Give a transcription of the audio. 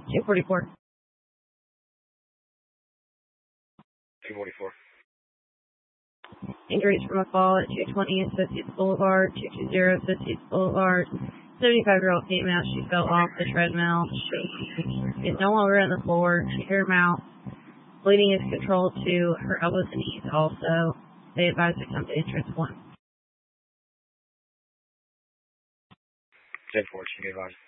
244. 244. Injuries from a fall at 220 Associates Boulevard, 220 Associates Boulevard. 75-year-old female, she fell off the treadmill. She is no longer on the floor. She hit her mouth. Bleeding is controlled to her elbows and knees also. They advise to come to entrance 1. 10-4, she can advise.